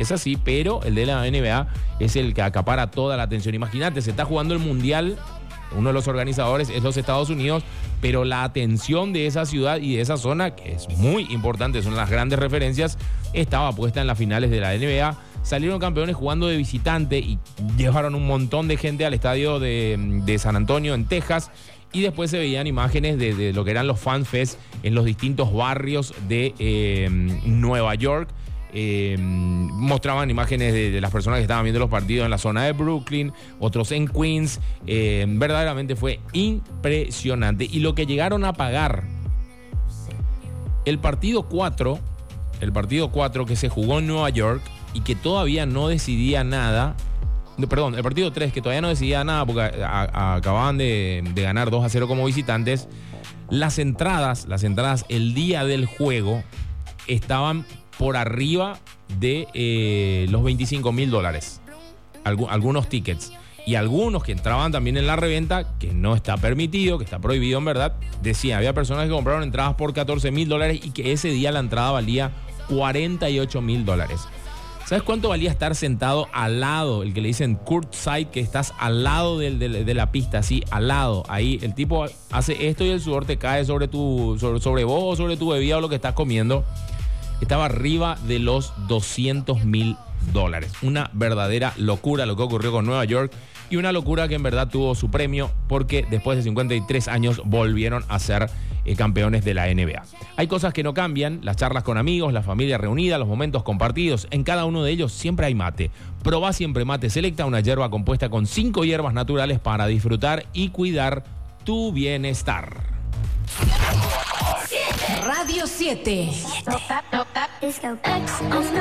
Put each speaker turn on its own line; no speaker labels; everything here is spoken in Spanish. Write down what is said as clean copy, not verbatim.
es así, pero el de la NBA es el que acapara toda la atención. Imagínate, se está jugando el Mundial, uno de los organizadores es los Estados Unidos, pero la atención de esa ciudad y de esa zona, que es muy importante, son las grandes referencias, estaba puesta en las finales de la NBA. Salieron campeones jugando de visitante y llevaron un montón de gente al estadio de San Antonio, en Texas. Y después se veían imágenes de lo que eran los Fan Fest en los distintos barrios de Nueva York. Mostraban imágenes de las personas que estaban viendo los partidos en la zona de Brooklyn, otros en Queens. Verdaderamente fue impresionante. Y lo que llegaron a pagar, el partido 4 que se jugó en Nueva York y que todavía no decidía nada. Perdón, el partido 3 que todavía no decidía nada porque acababan de ganar 2-0 como visitantes. Las entradas el día del juego estaban por arriba de los $25,000. Algunos tickets. Y algunos que entraban también en la reventa, que no está permitido, que está prohibido en verdad, decían, había personas que compraron entradas por $14,000 y que ese día la entrada valía $48,000. ¿Sabes cuánto valía estar sentado al lado? El que le dicen courtside, que estás al lado de la pista, así, al lado. Ahí el tipo hace esto y el sudor te cae sobre vos o sobre tu bebida o lo que estás comiendo. Estaba arriba de los $200,000. Una verdadera locura lo que ocurrió con Nueva York y una locura que en verdad tuvo su premio porque después de 53 años volvieron a ser campeones de la NBA. Hay cosas que no cambian, las charlas con amigos, la familia reunida, los momentos compartidos. En cada uno de ellos siempre hay mate. Probá siempre Mate Selecta, una yerba compuesta con 5 hierbas naturales para disfrutar y cuidar tu bienestar.
Radio 7.